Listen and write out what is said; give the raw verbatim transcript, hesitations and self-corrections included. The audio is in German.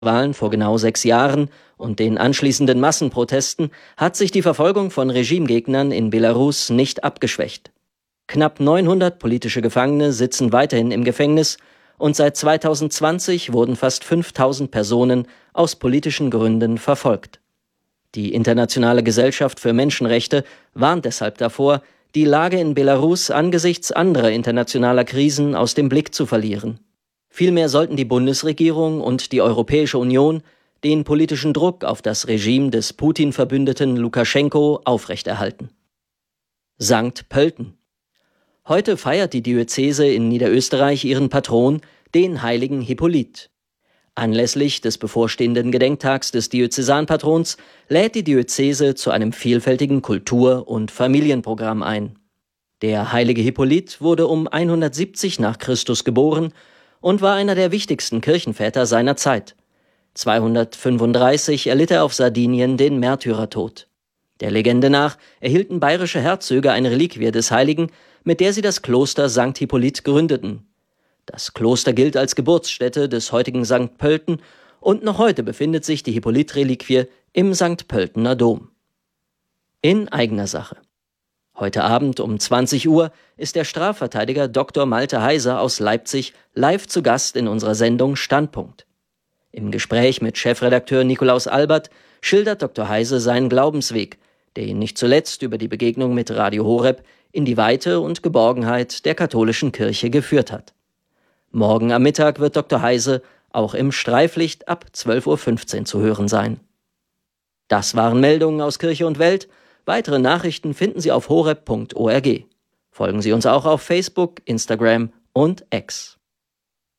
Wahlen vor genau sechs Jahren und den anschließenden Massenprotesten hat sich die Verfolgung von Regimegegnern in Belarus nicht abgeschwächt. Knapp neunhundert politische Gefangene sitzen weiterhin im Gefängnis und seit zweitausendzwanzig wurden fast fünftausend Personen aus politischen Gründen verfolgt. Die Internationale Gesellschaft für Menschenrechte warnt deshalb davor, die Lage in Belarus angesichts anderer internationaler Krisen aus dem Blick zu verlieren. Vielmehr sollten die Bundesregierung und die Europäische Union den politischen Druck auf das Regime des Putin-Verbündeten Lukaschenko aufrechterhalten. Sankt Pölten. Heute feiert die Diözese in Niederösterreich ihren Patron, den heiligen Hippolyt. Anlässlich des bevorstehenden Gedenktags des Diözesanpatrons lädt die Diözese zu einem vielfältigen Kultur- und Familienprogramm ein. Der heilige Hippolyt wurde um hundertsiebzig nach Christus geboren und war einer der wichtigsten Kirchenväter seiner Zeit. zweihundertfünfunddreißig erlitt er auf Sardinien den Märtyrertod. Der Legende nach erhielten bayerische Herzöge eine Reliquie des Heiligen, mit der sie das Kloster Sankt Hippolyt gründeten. Das Kloster gilt als Geburtsstätte des heutigen Sankt Pölten und noch heute befindet sich die Hippolyt-Reliquie im Sankt Pöltener Dom. In eigener Sache. Heute Abend um zwanzig Uhr ist der Strafverteidiger Doktor Malte Heiser aus Leipzig live zu Gast in unserer Sendung Standpunkt. Im Gespräch mit Chefredakteur Nikolaus Albert schildert Doktor Heiser seinen Glaubensweg, der ihn nicht zuletzt über die Begegnung mit Radio Horeb in die Weite und Geborgenheit der katholischen Kirche geführt hat. Morgen am Mittag wird Doktor Heise auch im Streiflicht ab zwölf Uhr fünfzehn zu hören sein. Das waren Meldungen aus Kirche und Welt. Weitere Nachrichten finden Sie auf horeb punkt org. Folgen Sie uns auch auf Facebook, Instagram und X.